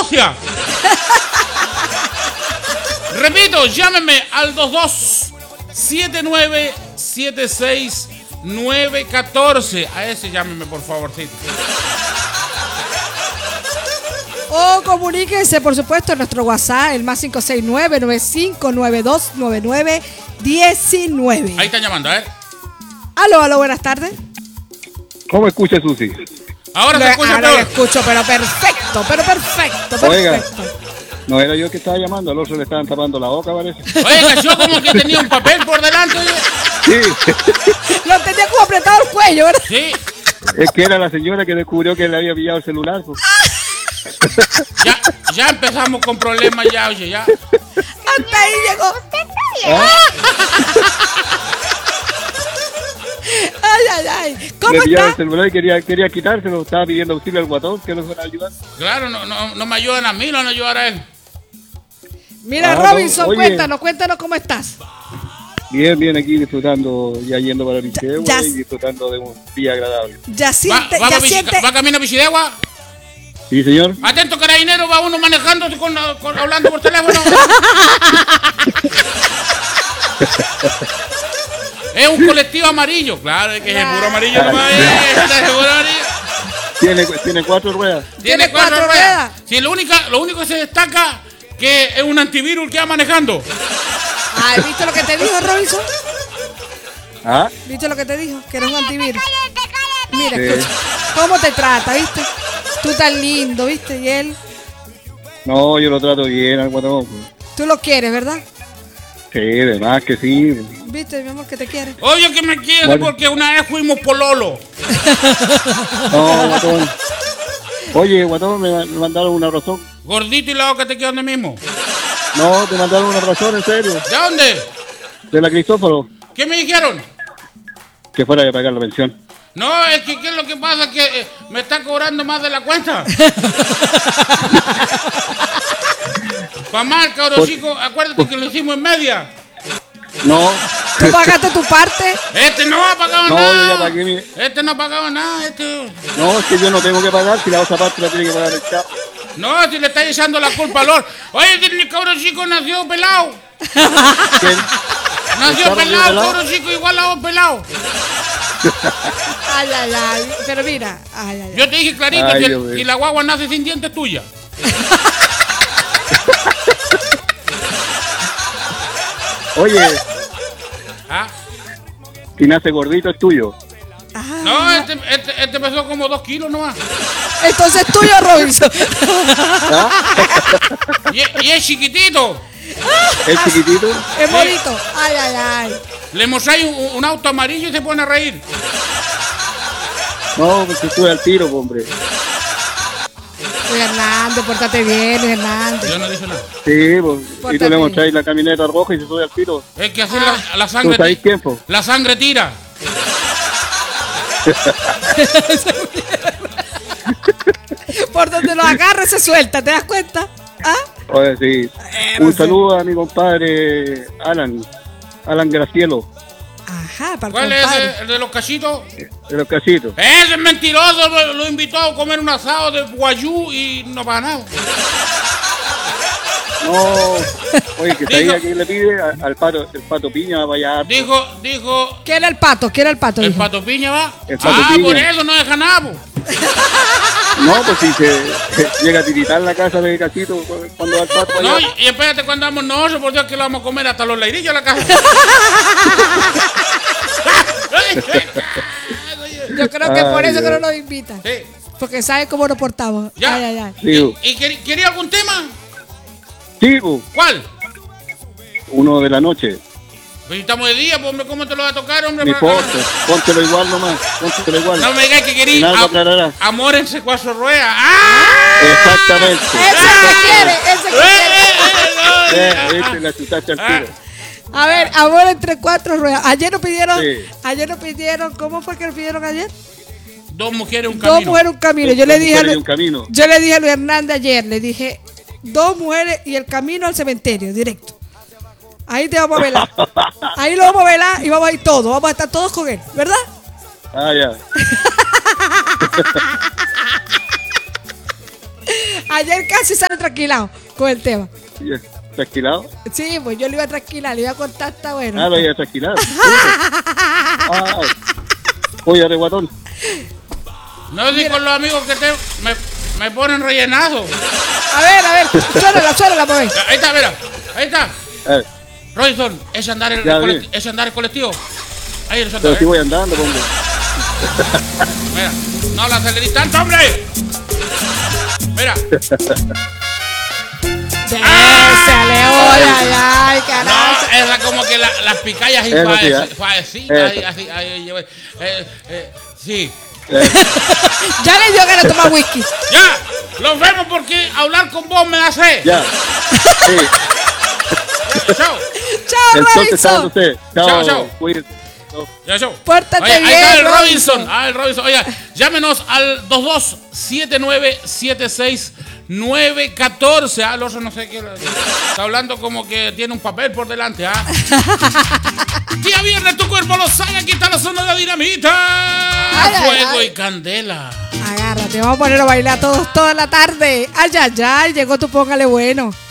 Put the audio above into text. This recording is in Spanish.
hostia. Repito, llámeme al 22-7976-914. A ese llámeme, por favorcito. O comuníquense, por supuesto, en nuestro WhatsApp, el más 569-9592-9919. Ahí están llamando, a ver. Aló, buenas tardes. ¿Cómo escucha, Susi? Ahora se escucha Ahora peor. escucho, pero perfecto. Oiga, no era yo que estaba llamando, al otro le estaban tapando la boca, parece. Oiga, yo como que tenía un papel por delante, oye. Sí, Lo tenía como apretado el cuello, ¿verdad? Sí. es que era la señora que descubrió que le había pillado el celular. Pues. Ya empezamos con problemas ya, oye, ya. Hasta ahí llegó. Ay. ¿Cómo Le pillaba el está? celular y quería quitárselo, estaba pidiendo auxilio al guatón, que nos fuera a ayudar. Claro, no me ayudan a mí, no van a ayudar a él. Mira, no, Robinson, oye. cuéntanos cómo estás. Bien, aquí disfrutando, ya yendo para el liceo Ya- y disfrutando de un día agradable. Ya siente, ¿Va camino a Pichidegua? Sí, señor. Atento, carabinero, va uno manejando hablando por teléfono. Es un colectivo amarillo. Claro, es que es el puro amarillo nomás. Es el puro amarillo. Tiene 4 ruedas. Tiene 4 ruedas. Sí, lo único que se destaca que es un antivirus que va manejando. Ay, ¿viste lo que te dijo, Robinson? ¿Ah? ¿Viste lo que te dijo? Que era un antivirus. Mira, Sí. escucha, ¿cómo te trata, viste? Tú tan lindo, viste, y él, No, yo lo trato bien al guatón. Pues. tú lo quieres, ¿verdad? Sí, de más que sí. Viste, mi amor, que te quiere. Obvio que me quiere Bueno. porque una vez fuimos pololo. No, guatón. Oye, guatón, me mandaron una razón. Gordito y la boca te queda donde mismo. No, te mandaron una razón, en serio. ¿De dónde? De la Cristóforo, ¿Qué me dijeron? que fuera a pagar la pensión. No, es que ¿qué es lo que pasa? Que me está cobrando más de la cuenta. Pa' mal, cabrón chico, acuérdate que lo hicimos en media. No, ¿Tú pagaste tu parte? Este no ha pagado no, nada. yo ya pagué mi... Este no ha pagado nada. No, es que yo no tengo que pagar, si la otra parte la tiene que pagar el chavo. No, si le está echando la culpa al Lord. Oye, el cabrón chico nació pelado. ¿Quién? Nació ¿El pelado, pelado? cabrón chico, igual a vos pelado. Ay, pero mira, ay. Yo te dije clarito Ay, que Dios mío. si la guagua nace sin dientes, tuya. Oye, ¿Ah? si nace gordito es tuyo. No, este pesó como 2 kilos nomás. Entonces es tuyo, Robinson. Y es chiquitito. ¿Es chiquitito? Es bonito. Ay. Le mostráis un auto amarillo y se pone a reír. No, pues estuve al tiro, hombre. Luis Hernández, pórtate bien, Luis Hernández. Yo no dije nada. Sí, pues, y Pórtate tú le bien. mostráis la camioneta roja y se sube al tiro. Es que así la ¿Tú sangre sabéis quién, po? la sangre tira. Por donde lo agarre se suelta, ¿te das cuenta? ¿Ah? Oye, sí. no Un sé. saludo a mi compadre Alan Gracielo, Ajá, para el ¿Cuál es compadre. el de los cachitos? de los casitos. Ese es mentiroso, lo invitó a comer un asado de guayú y no paga nada. No, oye, que Digo- sabía que le pide al pato, el pato Piña, vaya. Dijo, ¿Quién era el pato? el Dijo. pato piña va. El Pato Piña. Por eso no deja nada, po. No, pues si se llega a tiritar la casa de casito cuando va el pato allá. No, y espérate cuando vamos nosotros, por Dios que lo vamos a comer hasta los leirillos a la casa. Yo creo que por Ay, eso que no Dios. nos invitan. Sí. Porque sabe cómo nos portamos. Ya. Ay. Sí, ¿Y quería algún tema? sí, pues, ¿Cuál? 1 de la noche. Pues estamos de día, pues, hombre, ¿cómo te lo va a tocar, hombre? Mi foto, póntelo igual nomás, póntelo igual. No me digas que Y quería nada aclarará. amor en secuazo rueda. ¡Ah! Exactamente. Ese que quiere. Este la chutaste al tiro. A ver, amor entre 4 ruedas. Ayer nos Sí. pidieron, ¿cómo fue que nos pidieron ayer? 2 mujeres, un camino. 2 mujeres, un camino. Yo le dije a Mujeres y Luis, un camino. yo le dije a Luis Hernández ayer, le dije 2 mujeres y el camino al cementerio, directo. Ahí te vamos a velar. Ahí lo vamos a velar y vamos a ir todos. Vamos a estar todos con él, ¿verdad? Ah, ya. Ayer casi sale tranquilado con el tema. ¿Tranquilado? Sí, pues yo le iba a tranquilar, le iba a contar, está bueno. Ah, lo iba a tranquilar. Ah, oye, de guatón. No sé con los amigos que me ponen rellenado. A ver, suélala, pues. Ahí está, mira. Ahí está. Robinson, ese andar el colectivo. Ahí el Pero sí voy andando, hombre. Mira, no la acelerí tanto, hombre. Mira. Ay, carajo. No, es como que las picayas y suavecitas. Sí. Ya le dio ganas de tomar whisky. Ya, los vemos porque hablar con vos me hace. Ya. Sí. Chao. Chao, Entonces, Robinson. Chao. Cuídense. Ya, chao. Pórtate Oye, bien, ahí está el Robinson. Robinson. Oye, llámenos al 227976-914. El otro no sé qué. Está hablando como que tiene un papel por delante. Día viernes, tu cuerpo lo sabe. Aquí está la zona de la dinamita. Fuego y candela. Agárrate, vamos a poner a bailar todos toda la tarde. Ay, llegó tu póngale bueno.